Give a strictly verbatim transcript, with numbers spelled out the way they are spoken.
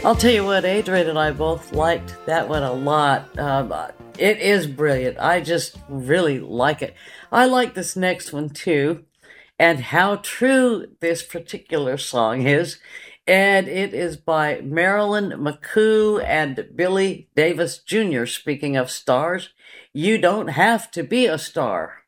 I'll tell you what, Adrian and I both liked that one a lot. Um, it is brilliant. I just really like it. I like this next one too, and how true this particular song is. And it is by Marilyn McCoo and Billy Davis Junior Speaking of stars, you don't have to be a star.